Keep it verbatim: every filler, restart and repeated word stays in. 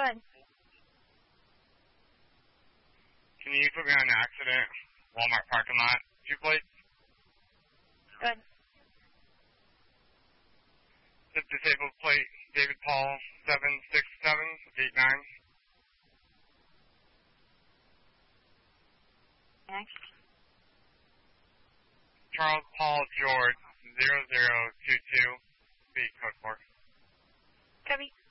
Good. Can you put me on an accident? Walmart parking lot. Two plates. Good. The disabled plate, David Paul, seven six seven eight nine. Next. Charles Paul George, zero zero two two, speed code four. Copy.